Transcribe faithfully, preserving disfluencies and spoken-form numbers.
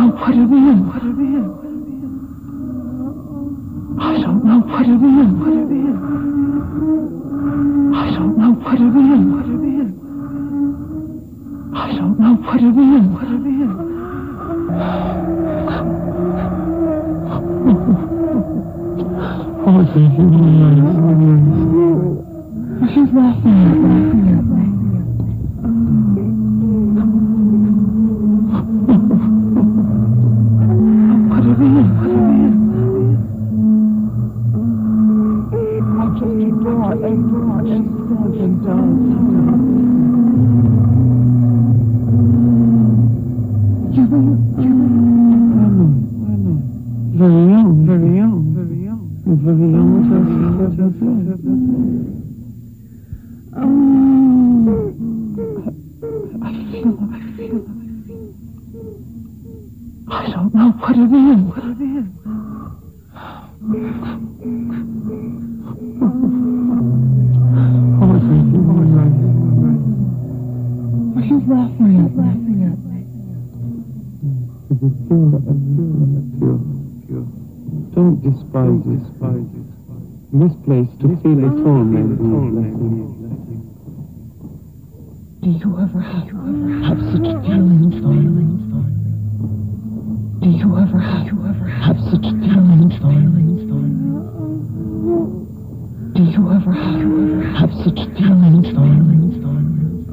what it is. What it is. I don't know what it is. What it is. I don't know what it is. What it is. I don't know what it is. What it is. Oh, thank you. She's laughing at me. What it is. What it is. I just adore and adore and says and does. You know, you know. I know, I know. Very young, very young, very young. Very young, very young, very young. Oh, I feel, I feel, I don't know what it is, what it is. Oh, thank you, oh, right, right. She's laughing at, laughing at me. It's pure, pure, pure, pure. Don't despise it, despise it. In this place, to feel at home and be a blessing. Do you ever have, you ever have such feelings, feelings, feelings? Do you ever have, you ever have such feelings, feelings?